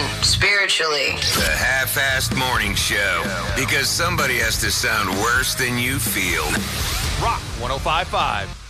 spiritually. The Half-Assed Morning Show. Because somebody has to sound worse than you feel. Rock 105.5.